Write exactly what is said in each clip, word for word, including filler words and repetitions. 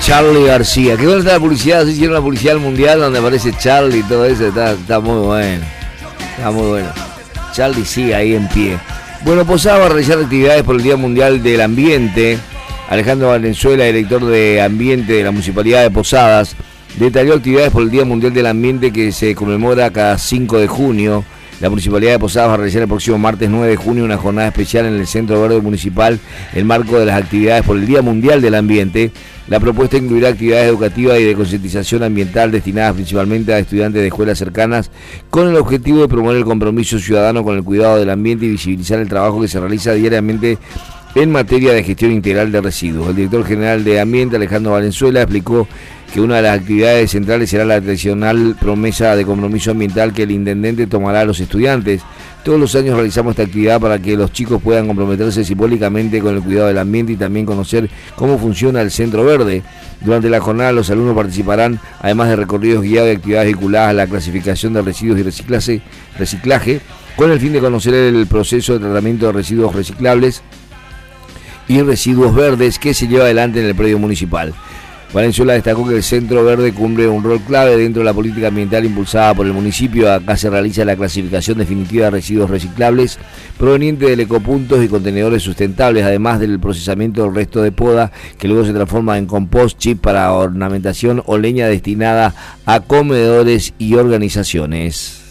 Charly García. ¿Qué bueno está la publicidad? Se hicieron la publicidad del mundial donde aparece Charly y todo eso. Está, está muy bueno. Está muy bueno. Charly sigue ahí en pie. Bueno, Posadas va a realizar actividades por el Día Mundial del Ambiente. Alejandro Valenzuela, director de Ambiente de la Municipalidad de Posadas, detalló actividades por el Día Mundial del Ambiente que se conmemora cada cinco de junio. La Municipalidad de Posadas va a realizar el próximo martes nueve de junio una jornada especial en el Centro Verde Municipal en el marco de las actividades por el Día Mundial del Ambiente. La propuesta incluirá actividades educativas y de concientización ambiental destinadas principalmente a estudiantes de escuelas cercanas con el objetivo de promover el compromiso ciudadano con el cuidado del ambiente y visibilizar el trabajo que se realiza diariamente en materia de gestión integral de residuos. El director general de Ambiente, Alejandro Valenzuela, explicó que una de las actividades centrales será la tradicional promesa de compromiso ambiental que el intendente tomará a los estudiantes. Todos los años realizamos esta actividad para que los chicos puedan comprometerse simbólicamente con el cuidado del ambiente y también conocer cómo funciona el Centro Verde. Durante la jornada los alumnos participarán, además de recorridos guiados y actividades vinculadas a la clasificación de residuos y reciclaje, reciclaje, con el fin de conocer el proceso de tratamiento de residuos reciclables y residuos verdes que se lleva adelante en el predio municipal. Valenzuela destacó que el Centro Verde cumple un rol clave dentro de la política ambiental impulsada por el municipio. Acá se realiza la clasificación definitiva de residuos reciclables provenientes de ecopuntos y contenedores sustentables, además del procesamiento del resto de poda, que luego se transforma en compost, chip para ornamentación o leña destinada a comedores y organizaciones.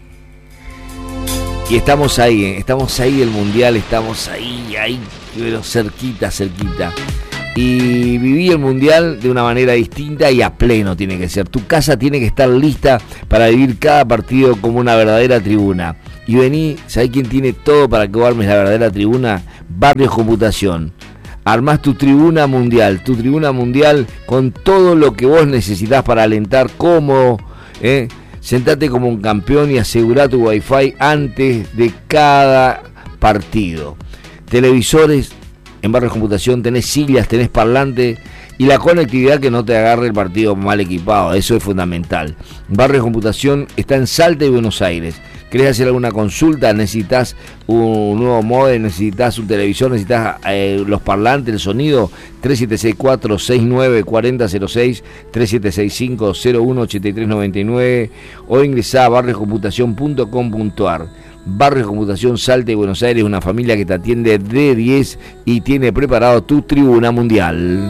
Y estamos ahí, ¿eh? estamos ahí del Mundial, estamos ahí, ahí, pero cerquita, cerquita. Y viví el Mundial de una manera distinta y a pleno tiene que ser. Tu casa tiene que estar lista para vivir cada partido como una verdadera tribuna. Y vení, ¿sabés quién tiene todo para que vos armes la verdadera tribuna? Barrios Computación. Armás tu tribuna mundial, tu tribuna mundial con todo lo que vos necesitás para alentar cómodo, ¿eh? Sentate como un campeón y asegurá tu wifi antes de cada partido. Televisores. En Barrios Computación tenés sillas, tenés parlante y la conectividad que no te agarre el partido mal equipado, eso es fundamental. Barrios Computación está en Salta y Buenos Aires. ¿Querés hacer alguna consulta? ¿Necesitas un nuevo módem? ¿Necesitas un televisor? ¿Necesitas eh, los parlantes, el sonido? tres siete seis cuatro seis nueve cuatro cero cero seis, tres siete seis cinco cero uno ocho tres nueve nueve o ingresá a barrios computación punto com punto ar. Barrios Computación Salta y Buenos Aires, una familia que te atiende de diez y tiene preparado tu tribuna mundial.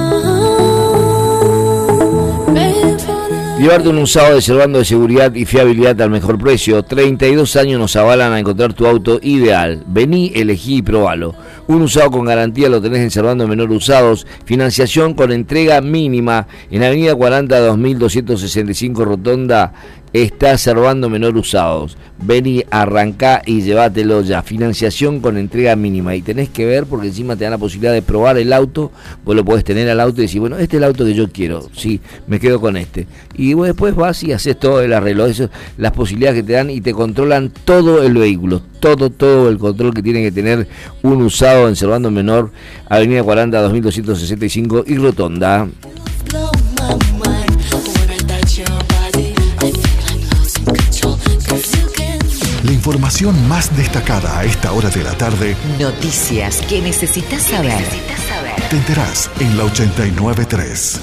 Llevarte un usado reservando de seguridad y fiabilidad al mejor precio. treinta y dos años nos avalan a encontrar tu auto ideal. Vení, elegí y probalo. Un usado con garantía lo tenés en Servando Menor Usados. Financiación con entrega mínima en Avenida cuarenta, dos mil doscientos sesenta y cinco Rotonda. Está Servando Menor Usados. Vení, arrancá y llévatelo ya. Financiación con entrega mínima. Y tenés que ver porque encima te dan la posibilidad de probar el auto. Vos lo podés tener al auto y decir, bueno, este es el auto que yo quiero. Sí, me quedo con este. Y vos después vas y haces todo el arreglo. Eso, las posibilidades que te dan y te controlan todo el vehículo. Todo, todo el control que tiene que tener un usado en Servando Menor. Avenida cuarenta, dos mil doscientos sesenta y cinco y Rotonda. La información más destacada a esta hora de la tarde. Noticias que necesitas saber. Necesitas saber. Te enterás en la ochenta y nueve punto tres.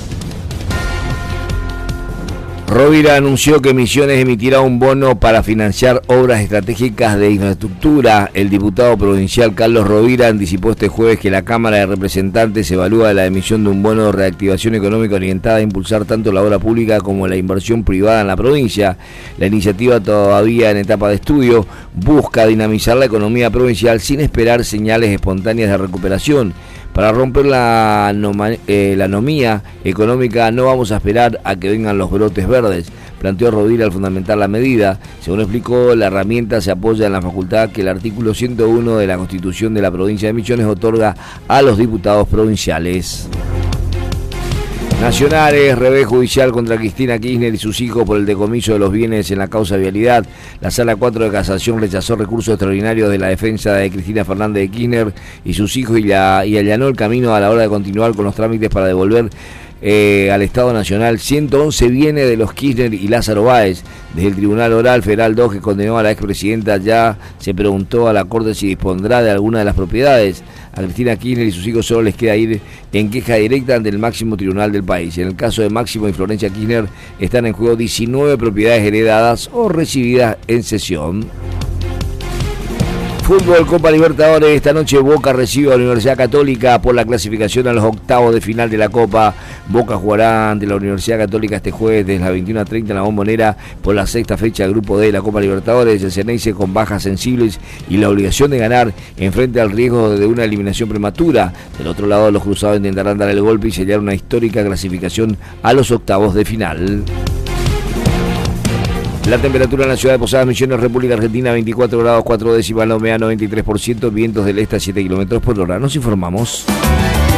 Rovira anunció que Misiones emitirá un bono para financiar obras estratégicas de infraestructura. El diputado provincial Carlos Rovira anticipó este jueves que la Cámara de Representantes evalúa la emisión de un bono de reactivación económica orientada a impulsar tanto la obra pública como la inversión privada en la provincia. La iniciativa, todavía en etapa de estudio, busca dinamizar la economía provincial sin esperar señales espontáneas de recuperación. Para romper la, anoma, eh, la anomía económica no vamos a esperar a que vengan los brotes verdes, planteó Rovira al fundamentar la medida. Según explicó, la herramienta se apoya en la facultad que el artículo ciento uno de la Constitución de la provincia de Misiones otorga a los diputados provinciales. Nacionales, revés judicial contra Cristina Kirchner y sus hijos por el decomiso de los bienes en la causa vialidad. La Sala cuatro de Casación rechazó recursos extraordinarios de la defensa de Cristina Fernández de Kirchner y sus hijos y, la, y allanó el camino a la hora de continuar con los trámites para devolver eh, al Estado Nacional. ciento once viene de los Kirchner y Lázaro Báez. Desde el Tribunal Oral Federal dos, que condenó a la expresidenta, ya se preguntó a la Corte si dispondrá de alguna de las propiedades. A Cristina Kirchner y sus hijos solo les queda ir en queja directa ante el máximo tribunal del país. En el caso de Máximo y Florencia Kirchner están en juego diecinueve propiedades heredadas o recibidas en cesión. Fútbol, Copa Libertadores. Esta noche Boca recibe a la Universidad Católica por la clasificación a los octavos de final de la Copa. Boca jugará ante la Universidad Católica este jueves desde las veintiuna treinta en la Bombonera por la sexta fecha del Grupo D de la Copa Libertadores. El Ceneice con bajas sensibles y la obligación de ganar enfrente al riesgo de una eliminación prematura. Del otro lado, los cruzados intentarán dar el golpe y sellar una histórica clasificación a los octavos de final. La temperatura en la ciudad de Posadas Misiones, República Argentina, veinticuatro grados cuatro décimas, la humedad noventa y tres por ciento, vientos del este a siete kilómetros por hora. Nos informamos.